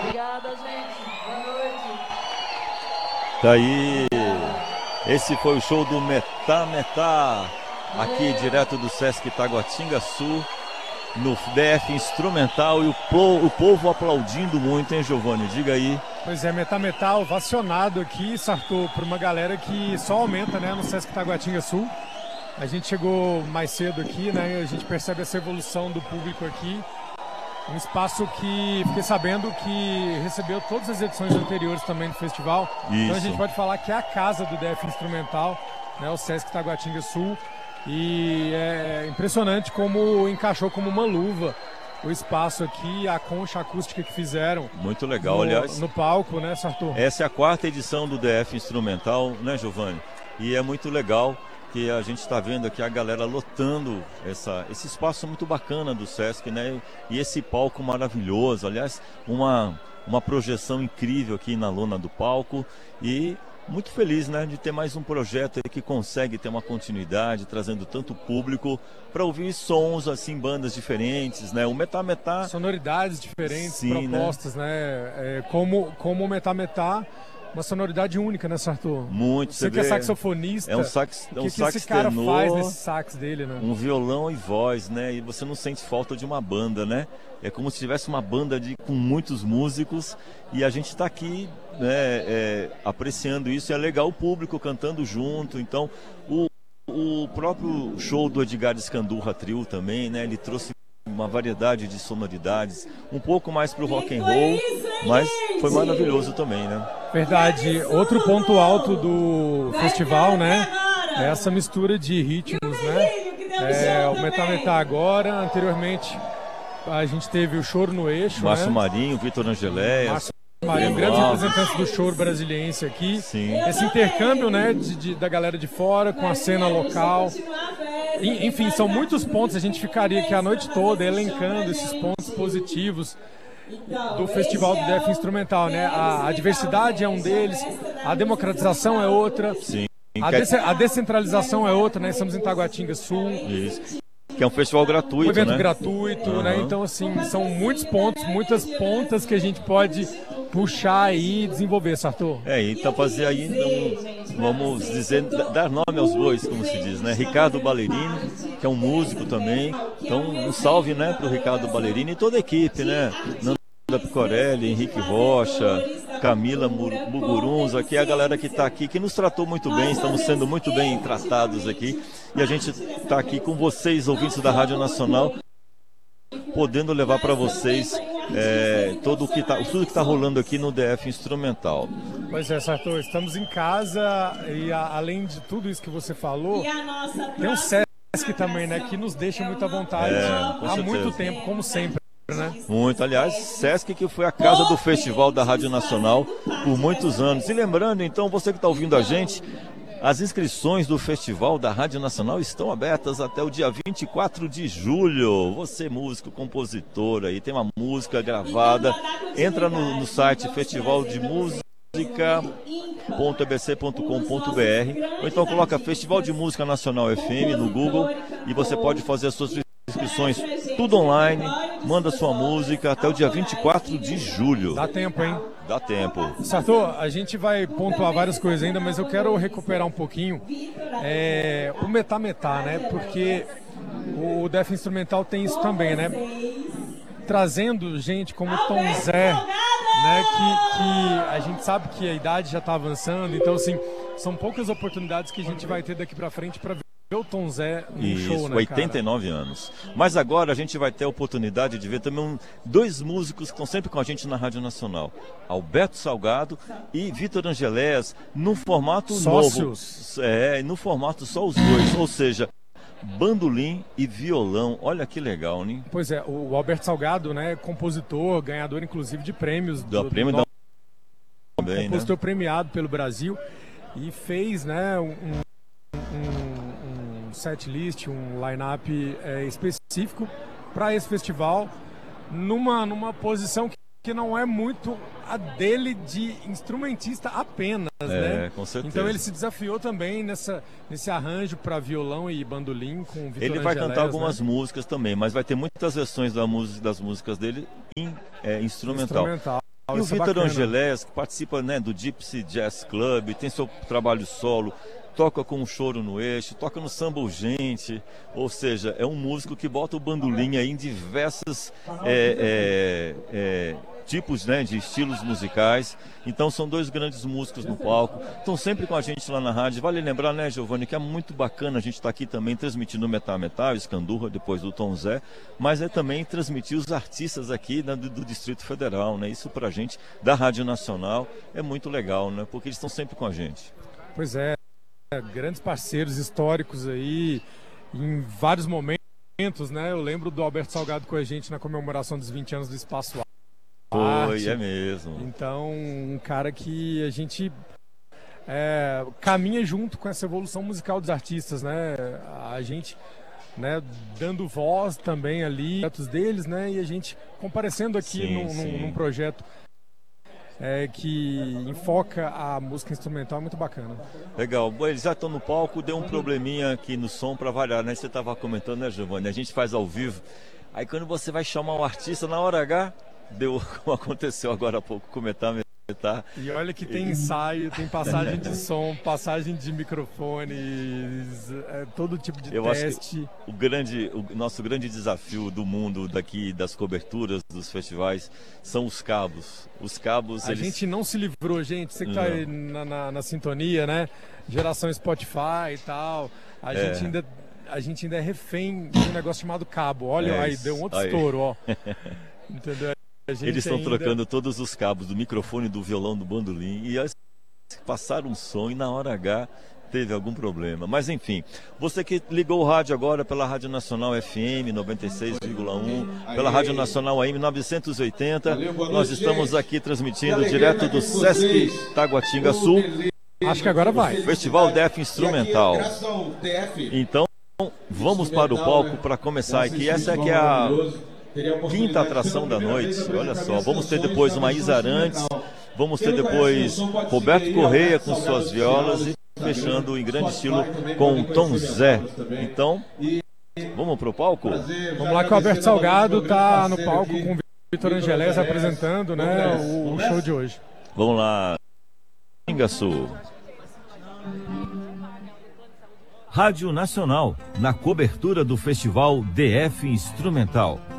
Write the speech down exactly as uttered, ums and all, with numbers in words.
Obrigada, gente. Boa noite. Tá aí. Esse foi o show do Metá Metá, aqui direto do Sesc Taguatinga Sul, no D F Instrumental, e o, po o povo aplaudindo muito, hein, Giovanni? Diga aí. Pois é, Metá Metá ovacionado aqui, Sartor, por uma galera que só aumenta, né, no Sesc Taguatinga Sul. A gente chegou mais cedo aqui, né, a gente percebe essa evolução do público aqui. Um espaço que fiquei sabendo que recebeu todas as edições anteriores também do festival. Isso. Então a gente pode falar que é a casa do D F Instrumental, né, o Sesc Taguatinga Sul. E é impressionante como encaixou como uma luva o espaço aqui, a concha acústica que fizeram. Muito legal, no, aliás. No palco, né, Sartor? Essa é a quarta edição do D F Instrumental, né, Giovanni? E é muito legal que a gente está vendo aqui a galera lotando essa, esse espaço muito bacana do Sesc, né? E esse palco maravilhoso, aliás, uma, uma projeção incrível aqui na lona do palco. E muito feliz, né, de ter mais um projeto aí que consegue ter uma continuidade, trazendo tanto público para ouvir sons, assim, bandas diferentes, né? O Metá Metá... Sonoridades diferentes, sim, propostas, né? né? É, como, como o Metá Metá, uma sonoridade única, né, Sartor? Muito. Você que é saxofonista, é um sax, é um o que, sax que esse cara tenor, faz nesse sax dele, né? Um violão e voz, né? E você não sente falta de uma banda, né? É como se tivesse uma banda de, com muitos músicos, e a gente está aqui, né, é, apreciando isso. E é legal o público cantando junto. Então, o, o próprio show do Edgar Escandurra Trio também, né? Ele trouxe uma variedade de sonoridades, um pouco mais pro rock and roll, mas foi maravilhoso também, né? Verdade. Outro ponto alto do festival, né? É essa mistura de ritmos, né? É, o Metá Metá agora, anteriormente a gente teve o Choro no Eixo, Márcio né? Marinho, Vitor Angeléia, Márcio Marinho, grandes representantes do choro brasiliense aqui. Sim. Esse intercâmbio, né, de, de, da galera de fora com a cena local. Enfim, são muitos pontos, a gente ficaria aqui a noite toda elencando esses pontos positivos do Festival do D F Instrumental, né? A, a diversidade é um deles, a democratização é outra, sim. a, de, a descentralização é outra, né? Estamos em Taguatinga Sul. Isso. Que é um festival gratuito, um evento né? gratuito, uhum. né? Então, assim, são muitos pontos, muitas pontas que a gente pode puxar aí e desenvolver, Sartor. É, então fazer aí, então, vamos dizer, dar nome aos bois, como se diz, né? Ricardo Ballerini, que é um músico também. Então, um salve, né, para o Ricardo Ballerini e toda a equipe, né? Nanda Picorelli, Henrique Rocha, Camila Muguruns, aqui a galera que está aqui, que nos tratou muito bem, estamos sendo muito bem tratados aqui. E a gente está aqui com vocês, ouvintes da Rádio Nacional, podendo levar para vocês é, todo o que tá, tudo que está rolando aqui no D F Instrumental. Pois é, Sartor, estamos em casa e a, além de tudo isso que você falou, tem um Sesc também, né, que nos deixa muito à vontade é, há muito tempo, como sempre. Né? Muito, aliás, Sesc que foi a casa do Festival da Rádio Nacional por muitos anos. E lembrando, então, você que está ouvindo a gente, as inscrições do Festival da Rádio Nacional estão abertas até o dia vinte e quatro de julho. Você, músico, compositor, aí tem uma música gravada, entra no, no site festival de música ponto e b c ponto com ponto b r ou então coloca Festival de Música Nacional F M no Google e você pode fazer as suas inscrições tudo online, manda sua música até o dia vinte e quatro de julho. Dá tempo, hein? Dá tempo. Sartor, a gente vai pontuar várias coisas ainda, mas eu quero recuperar um pouquinho é, o Metá Metá, né? Porque o D F Instrumental tem isso também, né? Trazendo gente como Tom Zé, né? Que, que a gente sabe que a idade já está avançando, então assim, são poucas oportunidades que a gente vai ter daqui para frente para ver o Tom Zé no Isso, show, né, oitenta e nove cara? anos. Mas agora a gente vai ter a oportunidade de ver também um, dois músicos que estão sempre com a gente na Rádio Nacional. Alberto Salgado e Vitor Angeléas, no formato Sócios. novo. É, no formato só os dois, ou seja, bandolim e violão. Olha que legal, né? Pois é, o Alberto Salgado, né, compositor, ganhador inclusive de prêmios. Do, do prêmio do da... também, compositor né? premiado pelo Brasil e fez, né, um, um, um set list, um line-up é, específico para esse festival, numa, numa posição que, que não é muito a dele de instrumentista apenas, é, né? Com certeza. Então ele se desafiou também nessa, nesse arranjo para violão e bandolim com o Vitor Ele vai Angeléas, cantar algumas né? músicas também, mas vai ter muitas versões da música, das músicas dele em é, instrumental. instrumental. E o Isso é Vitor bacana. Angelés, que participa, né, do Gypsy Jazz Club, tem seu trabalho solo, toca com o Choro no Eixo, toca no Samba Urgente, ou seja, é um músico que bota o bandolim aí em diversas é, é, é, tipos, né, de estilos musicais. Então são dois grandes músicos no palco, estão sempre com a gente lá na rádio. Vale lembrar, né, Giovanni, que é muito bacana a gente estar aqui também transmitindo o Metá Metá, o Escandurra, depois do Tom Zé, mas é também transmitir os artistas aqui, né, do, do Distrito Federal, né? Isso pra gente, da Rádio Nacional, é muito legal, né, porque eles estão sempre com a gente. Pois é, grandes parceiros históricos aí, em vários momentos, né? Eu lembro do Alberto Salgado com a gente na comemoração dos vinte anos do Espaço Arte. Foi, é mesmo. Então, um cara que a gente é, caminha junto com essa evolução musical dos artistas, né? A gente, né, dando voz também ali, projetos deles, né? E a gente comparecendo aqui Sim, num, sim. num, num projeto é, que enfoca a música instrumental, é muito bacana. Legal. Bom, eles já estão no palco, deu um probleminha aqui no som para variar, né? Você estava comentando, né, Giovanni? A gente faz ao vivo. Aí quando você vai chamar o artista, na hora H, deu como aconteceu agora há pouco, com o Metá Metá. E olha que tem ensaio, tem passagem de som, passagem de microfones, é, todo tipo de Eu teste. acho que o grande, o nosso grande desafio do mundo daqui, das coberturas, dos festivais, são os cabos. Os cabos, A eles... gente não se livrou, gente. Você que tá aí na, na, na sintonia, né? Geração Spotify e tal. A, É. gente, ainda, a gente ainda é refém de um negócio chamado cabo. Olha, É aí, isso. deu um outro Aí. estouro, ó. Entendeu? A gente Eles estão ainda- trocando todos os cabos do microfone, do violão, do bandolim, e eles passaram um som e na hora H teve algum problema. Mas enfim, você que ligou o rádio agora pela Rádio Nacional F M noventa e seis vírgula um, pela Rádio Nacional A M novecentos e oitenta, nós estamos aqui transmitindo direto do Sesc Taguatinga Sul, Acho que agora vai. Festival Def Instrumental. Então, vamos para o palco para começar aqui. Essa aqui é a quinta atração da noite. Olha só, vamos ter depois uma Isa Arantes, vamos ter depois Roberto Correia com suas violas e fechando em grande estilo com o Tom Zé. Então, vamos pro palco? Vamos lá que o Alberto Salgado tá no palco com o Vitor Angelés apresentando, né, o, o show de hoje. Vamos lá. Ingaçu. Rádio Nacional, na cobertura do Festival D F Instrumental.